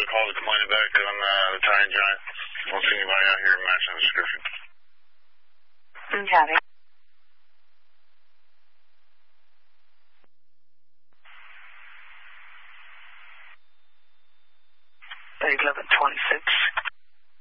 call to complain back on the Italian Giant. Don't see anybody out here matching the description. Copy. Big 1126,